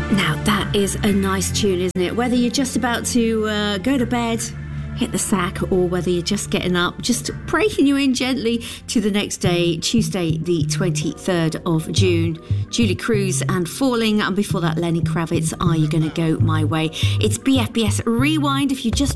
Now, that is a nice tune, isn't it? Whether you're just about to go to bed, hit the sack, or whether you're just getting up, just breaking you in gently to the next day, Tuesday, the 23rd of June. Julie Cruz and Falling, and before that, Lenny Kravitz, Are You Gonna Go My Way? It's BFBS Rewind. If you just